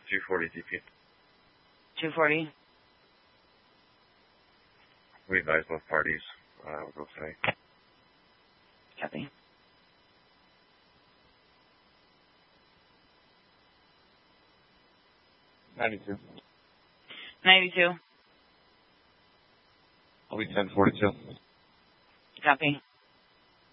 240 TP. 240. We advise both parties. We'll go today. Copy. $92. 92. I'll be 1042. Copy.